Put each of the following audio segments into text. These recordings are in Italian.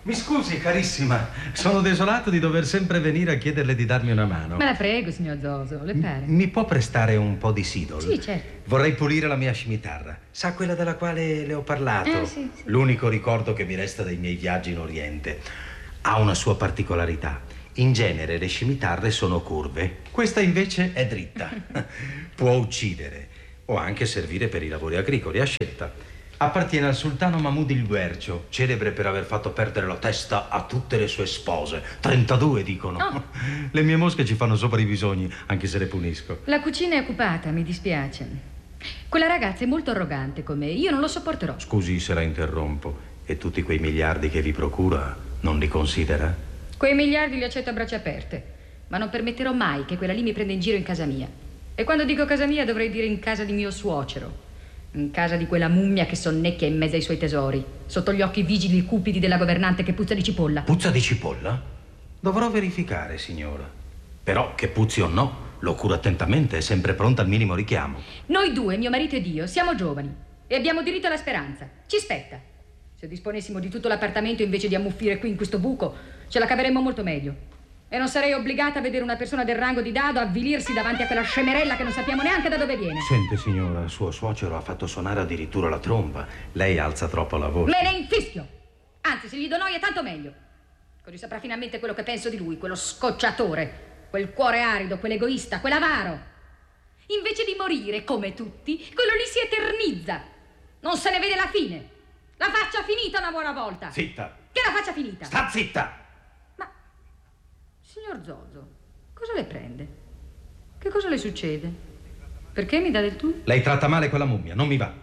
Mi scusi, carissima, sono desolato di dover sempre venire a chiederle di darmi una mano. Me la prego, signor Zoso, le pare? Mi può prestare un po' di Sidol? Sì, certo. Vorrei pulire la mia scimitarra. Sa quella della quale le ho parlato? Sì. L'unico ricordo che mi resta dei miei viaggi in Oriente. Ha una sua particolarità. In genere le scimitarre sono curve. Questa invece è dritta. Può uccidere o anche servire per i lavori agricoli, a scelta. Appartiene al sultano Mahmud il Guercio, celebre per aver fatto perdere la testa a tutte le sue spose. 32 dicono. Oh. Le mie mosche ci fanno sopra i bisogni, anche se le punisco. La cucina è occupata, mi dispiace. Quella ragazza è molto arrogante con me, io non lo sopporterò. Scusi se la interrompo. E tutti quei miliardi che vi procura non li considera? Quei miliardi li accetto a braccia aperte, ma non permetterò mai che quella lì mi prenda in giro in casa mia. E quando dico casa mia dovrei dire in casa di mio suocero. In casa di quella mummia che sonnecchia in mezzo ai suoi tesori, sotto gli occhi vigili e cupidi della governante che puzza di cipolla. Puzza di cipolla? Dovrò verificare, signora. Però, che puzzi o no, lo curo attentamente, è sempre pronta al minimo richiamo. Noi due, mio marito ed io, siamo giovani e abbiamo diritto alla speranza. Ci spetta. Se disponessimo di tutto l'appartamento invece di ammuffire qui in questo buco, ce la caveremmo molto meglio. E non sarei obbligata a vedere una persona del rango di Dado avvilirsi davanti a quella scemerella che non sappiamo neanche da dove viene. Sente, signora, suo suocero ha fatto suonare addirittura la tromba. Lei alza troppo la voce. Me ne infischio! Anzi, se gli do noia, tanto meglio. Così saprà finalmente quello che penso di lui, quello scocciatore, quel cuore arido, quell'egoista, quell'avaro. Invece di morire, come tutti, quello lì si eternizza. Non se ne vede la fine. La faccia finita una buona volta. Zitta! Che la faccia finita? Sta zitta! Signor Zoso, cosa le prende? Che cosa le succede? Perché mi dà del tu? Lei tratta male quella mummia, non mi va.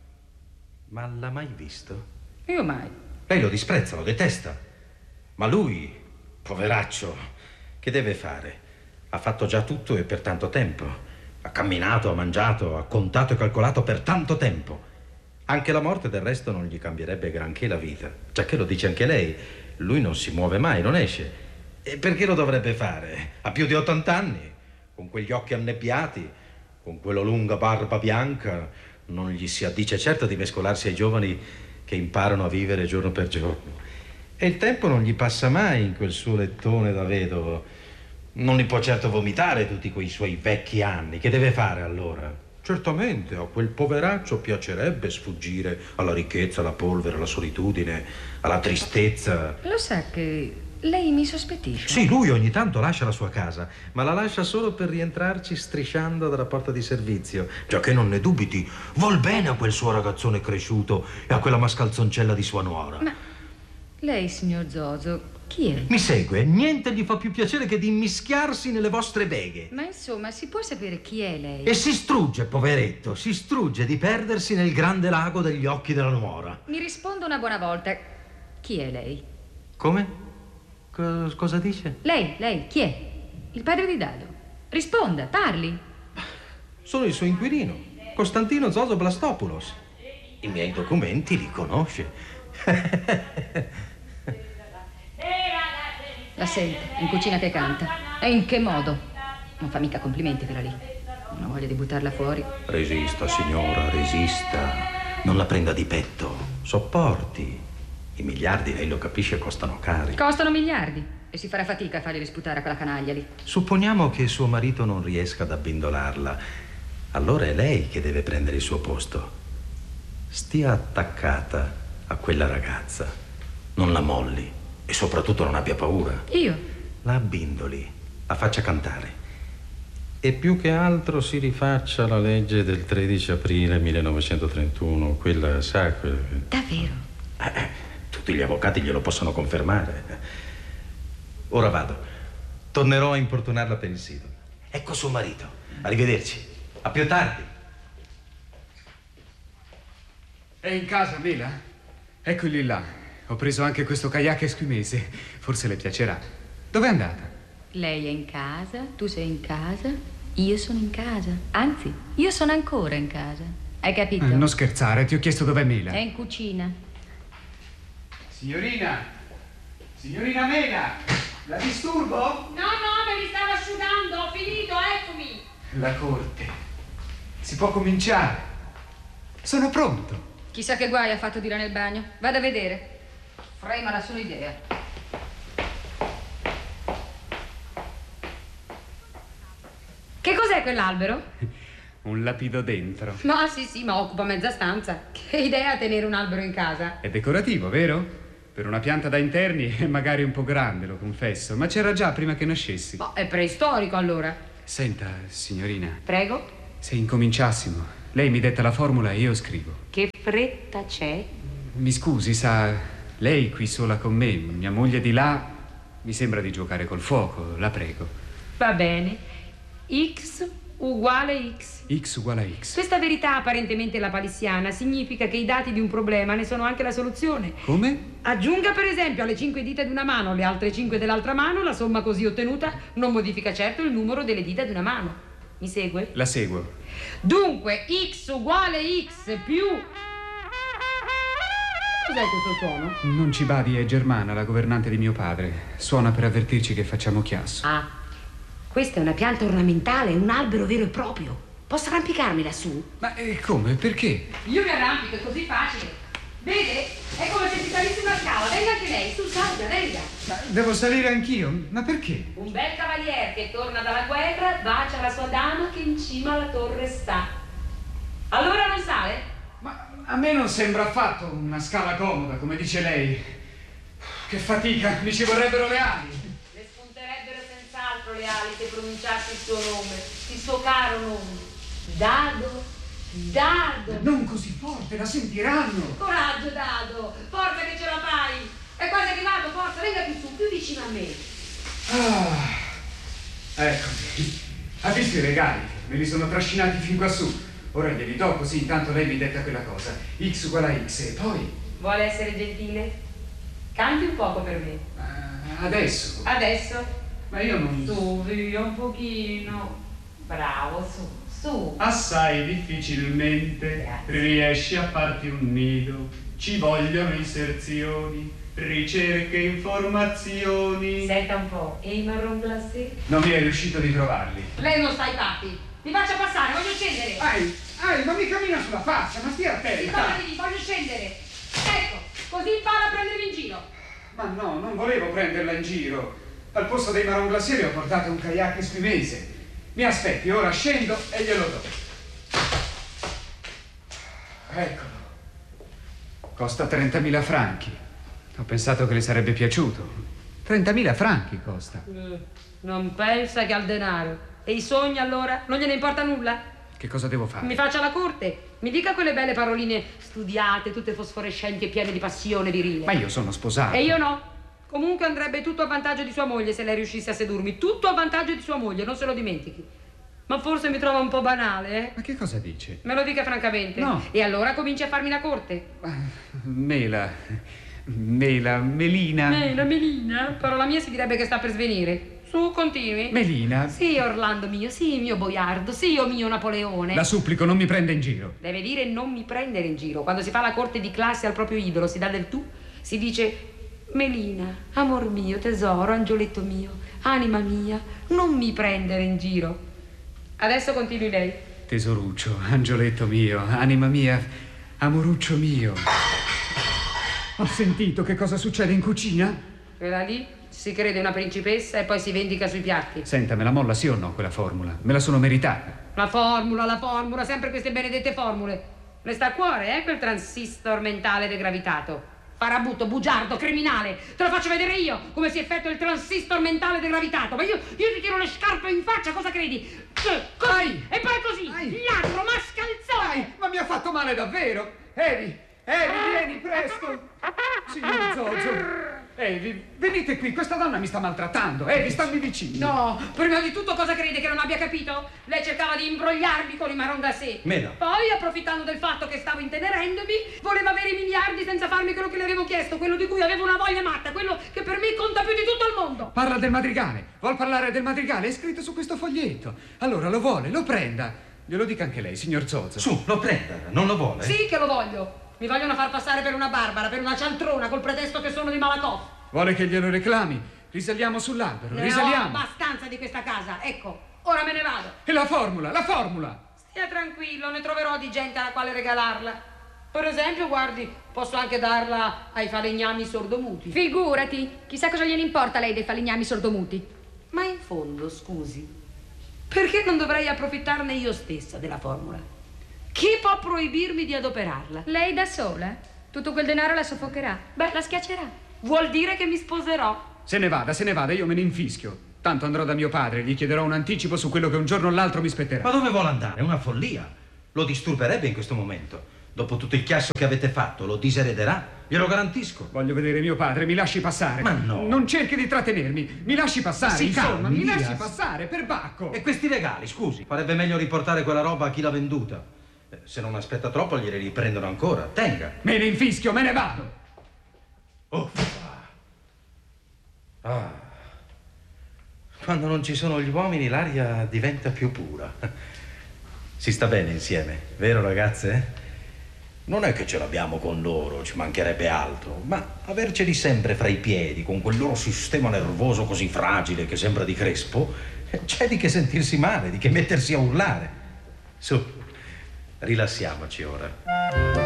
Ma l'ha mai visto? Io mai. Lei lo disprezza, lo detesta. Ma lui, poveraccio, che deve fare? Ha fatto già tutto e per tanto tempo. Ha camminato, ha mangiato, ha contato e calcolato per tanto tempo. Anche la morte del resto non gli cambierebbe granché la vita. Giacché lo dice anche lei, lui non si muove mai, non esce. E perché lo dovrebbe fare? Ha più di 80 anni, con quegli occhi annebbiati, con quella lunga barba bianca, non gli si addice certo di mescolarsi ai giovani che imparano a vivere giorno per giorno. E il tempo non gli passa mai in quel suo lettone da vedovo. Non li può certo vomitare tutti quei suoi vecchi anni. Che deve fare allora? Certamente a quel poveraccio piacerebbe sfuggire alla ricchezza, alla polvere, alla solitudine, alla tristezza. Lo sa che lei mi sospettisce? Sì, lui ogni tanto lascia la sua casa, ma la lascia solo per rientrarci strisciando dalla porta di servizio. Giacché non ne dubiti, vuol bene a quel suo ragazzone cresciuto e a quella mascalzoncella di sua nuora. Ma lei, signor Zoso, chi è? Mi segue? Niente gli fa più piacere che di immischiarsi nelle vostre beghe. Ma insomma, si può sapere chi è lei? E si strugge, poveretto, si strugge di perdersi nel grande lago degli occhi della nuora. Mi risponda una buona volta. Chi è lei? Come? Cosa dice? Lei, chi è? Il padre di Dado. Risponda, parli. Sono il suo inquilino, Costantino Zoso Blastopoulos. I miei documenti li conosce. La sente, in cucina che canta. E in che modo? Non fa mica complimenti quella lì. Non ho voglia di buttarla fuori. Resista, signora, resista. Non la prenda di petto. Sopporti. I miliardi, lei lo capisce, costano cari. Costano miliardi e si farà fatica a farglieli sputare a quella canaglia lì. Supponiamo che suo marito non riesca ad abbindolarla. Allora è lei che deve prendere il suo posto. Stia attaccata a quella ragazza. Non la molli e soprattutto non abbia paura. Io? La abbindoli, la faccia cantare. E più che altro si rifaccia alla legge del 13 aprile 1931. Quella, sa, quella... Davvero? Tutti gli avvocati glielo possono confermare. Ora vado. Tornerò a importunarla per il sito. Ecco suo marito. Arrivederci. A più tardi. È in casa, Mela? Eccoli là. Ho preso anche questo kayak esquimese. Forse le piacerà. Dov'è andata? Lei è in casa, tu sei in casa, io sono in casa. Anzi, io sono ancora in casa. Hai capito? Non scherzare, ti ho chiesto dov'è Mela. È in cucina. Signorina Mela, la disturbo? No, me li stavo asciugando, ho finito, eccomi. La corte. Si può cominciare. Sono pronto. Chissà che guai ha fatto di là nel bagno. Vado a vedere. Frema la sua idea. Che cos'è quell'albero? Un lapidodendro. Ma sì, ma occupa mezza stanza. Che idea tenere un albero in casa? È decorativo, vero? Per una pianta da interni è magari un po' grande, lo confesso, ma c'era già prima che nascessi. Ma è preistorico allora. Senta, signorina. Prego? Se incominciassimo, lei mi detta la formula e io scrivo. Che fretta c'è? Mi scusi, sa, lei qui sola con me, mia moglie di là, mi sembra di giocare col fuoco, la prego. Va bene. X uguale X. X uguale a X. Questa verità apparentemente lapalissiana significa che i dati di un problema ne sono anche la soluzione. Come? Aggiunga per esempio alle 5 dita di una mano le altre 5 dell'altra mano, la somma così ottenuta non modifica certo il numero delle dita di una mano. Mi segue? La seguo. Dunque X uguale X più... Cos'è questo suono? Non ci badi, è Germana, la governante di mio padre. Suona per avvertirci che facciamo chiasso. Ah, questa è una pianta ornamentale, un albero vero e proprio. Posso arrampicarmi lassù? Ma come? Perché? Io mi arrampico, è così facile. Vede? È come se si salisse una scala. Venga anche lei, su, salga, venga. Ma devo salire anch'io? Ma perché? Un bel cavaliere che torna dalla guerra bacia la sua dama che in cima alla torre sta. Allora non sale? Ma a me non sembra affatto una scala comoda, come dice lei. Che fatica, mi ci vorrebbero le ali. Le spunterebbero senz'altro le ali se pronunciassi il suo nome, il suo caro nome. Dado, Dado. Non così forte, la sentiranno. Coraggio, Dado, forza che ce la fai. È quasi arrivato, forza, venga più su, più vicino a me. Eccomi. Ha visto i regali? Me li sono trascinati fin quassù. Ora glieli do, così intanto lei mi detta quella cosa. X uguale a X e poi... Vuole essere gentile? Canti un poco per me. Adesso? Adesso? Ma io non... Su, via un pochino. Bravo, su. Assai difficilmente Grazie. riesci a farti un nido. Ci vogliono inserzioni, ricerche, informazioni. Senta un po', e i marron glacé? Non mi è riuscito di trovarli. Lei non sta ai fatti. Mi faccia passare, voglio scendere. Ma mi cammina sulla faccia, ma stia Ricordati, voglio scendere. Ecco, così impara a prendermi in giro. Ma no, non volevo prenderla in giro. Al posto dei marron glacé le ho portato un kayak esprimese. Mi aspetti, ora scendo e glielo do. Eccolo. Costa 30.000 franchi. Ho pensato che le sarebbe piaciuto. 30.000 franchi costa. Non pensa che al denaro. E i sogni allora? Non gliene importa nulla? Che cosa devo fare? Mi faccia la corte. Mi dica quelle belle paroline studiate, tutte fosforescenti e piene di passione virile. Ma io sono sposato. E io no. Comunque andrebbe tutto a vantaggio di sua moglie se lei riuscisse a sedurmi. Tutto a vantaggio di sua moglie, non se lo dimentichi. Ma forse mi trova un po' banale, eh? Ma che cosa dice? Me lo dica francamente. No. E allora cominci a farmi la corte. Melina. Melina. Parola mia si direbbe che sta per svenire. Su, continui. Melina. Sì, Orlando mio, sì, mio boiardo, sì, o mio Napoleone. La supplico, non mi prenda in giro. Deve dire non mi prendere in giro. Quando si fa la corte di classe al proprio idolo, si dà del tu, si dice Melina, amor mio, tesoro, angioletto mio, anima mia, non mi prendere in giro. Adesso continui lei. Tesoruccio, angioletto mio, anima mia, amoruccio mio. Ho sentito che cosa succede in cucina? Quella lì si crede una principessa e poi si vendica sui piatti. Senta, me la molla sì o no quella formula? Me la sono meritata. La formula, sempre queste benedette formule. Le sta a cuore, quel transistor mentale degravitato. Farabutto, bugiardo, criminale. Te lo faccio vedere io come si effettua il transistor mentale degravitato. Ma io ti tiro le scarpe in faccia, cosa credi? Così, e poi così, ladro, mascalzone. Ma mi ha fatto male davvero. Evi, vieni presto. Signor Zozo. Evi, venite qui, questa donna mi sta maltrattando. Evi, stammi vicino. No, prima di tutto cosa crede che non abbia capito? Lei cercava di imbrogliarmi con i marron glacé. Mela. Poi, approfittando del fatto che stavo intenerendomi, voleva avere i miliardi senza farmi quello che le avevo chiesto, quello di cui avevo una voglia matta, quello che per me conta più di tutto al mondo. Parla del madrigale. Vuol parlare del madrigale? È scritto su questo foglietto. Allora lo vuole, lo prenda. Glielo dica anche lei, signor Zozo. Su, lo prenda, non lo vuole? Sì che lo voglio. Mi vogliono far passare per una barbara, per una cialtrona, col pretesto che sono di Malakoff. Vuole che glielo reclami? Risaliamo sull'albero, Ne ho risaliamo. abbastanza di questa casa, ecco, ora me ne vado. E la formula, la formula! Stia tranquillo, ne troverò di gente alla quale regalarla. Per esempio, guardi, posso anche darla ai falegnami sordomuti. Figurati, chissà cosa gliene importa a lei dei falegnami sordomuti. Ma in fondo, scusi, perché non dovrei approfittarne io stessa della formula? Chi può proibirmi di adoperarla? Lei da sola? Tutto quel denaro la soffocherà. Beh, la schiaccerà. Vuol dire che mi sposerò. Se ne vada, io me ne infischio. Tanto andrò da mio padre, gli chiederò un anticipo su quello che un giorno o l'altro mi spetterà. Ma dove vuole andare? È una follia. Lo disturberebbe in questo momento. Dopo tutto il chiasso che avete fatto, lo diserederà. Glielo garantisco. Voglio vedere mio padre, mi lasci passare. Ma no. Non cerchi di trattenermi, mi lasci passare. Si calmi, mi Diaz. lasci passare, per Bacco. E questi regali, scusi? Farebbe meglio riportare quella roba a chi l'ha venduta. Se non aspetta troppo, glieli riprendono ancora. Tenga. Me ne infischio, me ne vado. Ah. Quando non ci sono gli uomini, l'aria diventa più pura. Si sta bene insieme, vero ragazze? Non è che ce l'abbiamo con loro, ci mancherebbe altro, ma averceli sempre fra i piedi, con quel loro sistema nervoso così fragile che sembra di Crespo, c'è di che sentirsi male, di che mettersi a urlare. Su, rilassiamoci ora.